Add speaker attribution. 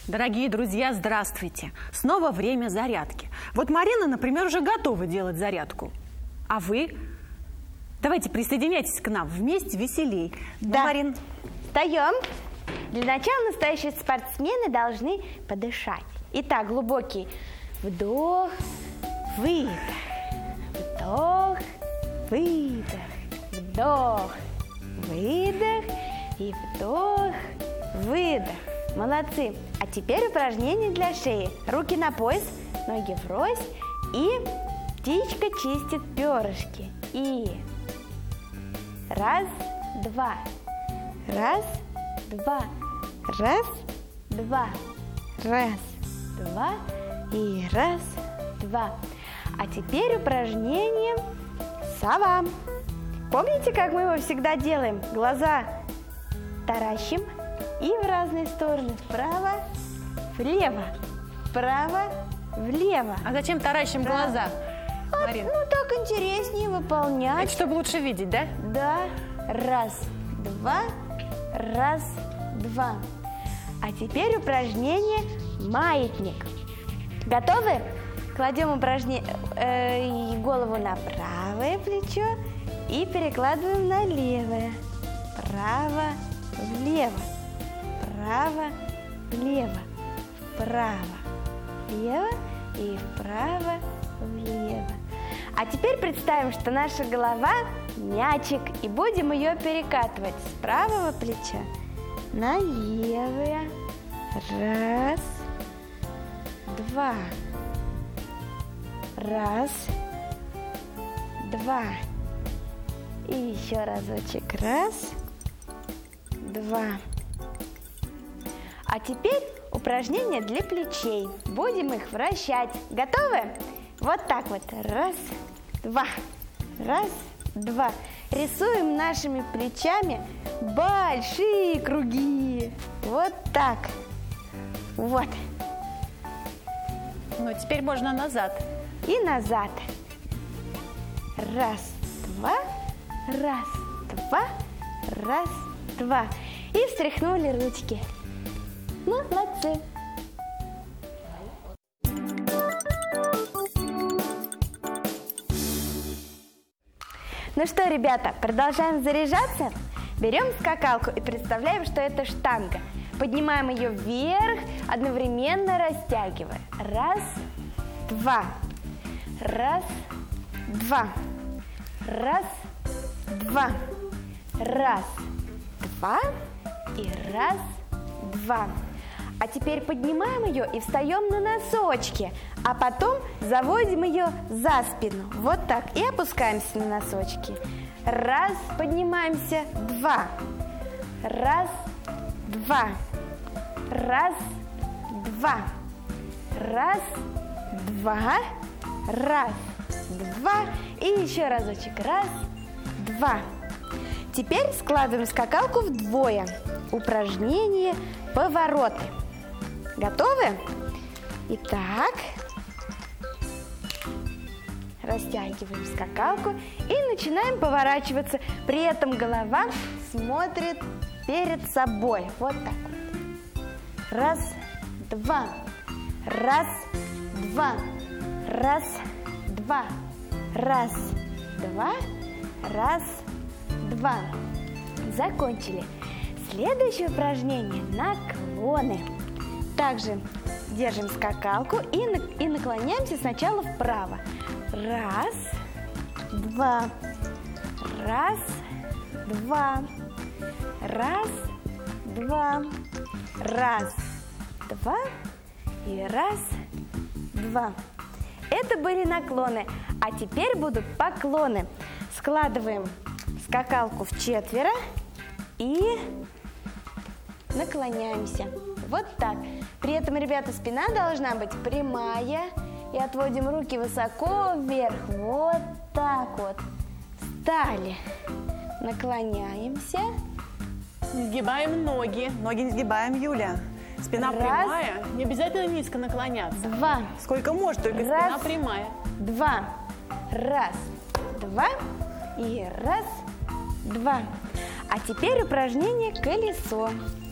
Speaker 1: Дорогие друзья, здравствуйте! Снова время зарядки. Вот Марина, например, уже готова делать зарядку. А вы? Давайте присоединяйтесь к нам, вместе веселей.
Speaker 2: Да.
Speaker 1: Марин.
Speaker 2: Встаем. Для начала настоящие спортсмены должны подышать. Итак, глубокий вдох, выдох, вдох, выдох, вдох, выдох и вдох, выдох. Молодцы. А теперь упражнение для шеи. Руки на пояс, ноги врозь. И птичка чистит перышки. И раз, два. Раз, два. Раз, два. Раз, два. И раз, два. А теперь упражнение сова. Помните, как мы его всегда делаем? Глаза таращим и в разные стороны. Вправо, влево. Вправо, влево.
Speaker 1: А зачем таращим глаза, Марин?
Speaker 2: Ну, так интереснее выполнять.
Speaker 1: Это чтобы лучше видеть, да?
Speaker 2: Да. Раз, два. Раз, два. А теперь упражнение маятник. Готовы? Кладем голову на правое плечо и перекладываем на левое. Право, влево. Право, влево. Вправо, влево и вправо, влево. А теперь представим, что наша голова мячик, и будем ее перекатывать с правого плеча на левое. Раз, два. Раз, два. И еще разочек. Раз, два. А теперь упражнение для плечей. Будем их вращать. Готовы? Вот так вот. Раз, два. Раз, два. Рисуем нашими плечами большие круги. Вот так. Вот.
Speaker 1: Ну, теперь можно назад.
Speaker 2: И назад. Раз, два. Раз, два. Раз, два. И встряхнули ручки. Молодцы. Ну что, ребята, продолжаем заряжаться? Берем скакалку и представляем, что это штанга. Поднимаем ее вверх, одновременно растягивая. Раз, два. Раз, два. Раз, два. Раз, два. И раз, два. А теперь поднимаем ее и встаем на носочки, а потом заводим ее за спину. Вот так. И опускаемся на носочки. Раз, поднимаемся, два. Раз, два. Раз, два. Раз, два. Раз, два. И еще разочек. Раз, два. Теперь складываем скакалку вдвое. Упражнение повороты. Готовы? Итак, растягиваем скакалку и начинаем поворачиваться. При этом голова смотрит перед собой. Вот так вот. Раз, два. Раз, два. Раз, два. Раз, два. Раз, два. Закончили. Следующее упражнение – наклоны. Также держим скакалку и наклоняемся сначала вправо. Раз, два. Раз, два. Раз, два. Раз, два. И раз, два. Это были наклоны. А теперь будут поклоны. Складываем скакалку в четверо и наклоняемся. Вот так. При этом, ребята, спина должна быть прямая. И отводим руки высоко вверх. Вот так вот. Встали. Наклоняемся.
Speaker 1: Не сгибаем ноги. Ноги не сгибаем, Юля. Спина
Speaker 2: Раз.
Speaker 1: прямая. Не обязательно низко наклоняться.
Speaker 2: Два.
Speaker 1: Сколько может, только
Speaker 2: Раз.
Speaker 1: спина прямая.
Speaker 2: Два. Раз. Два. И раз. Два. А теперь упражнение колесо.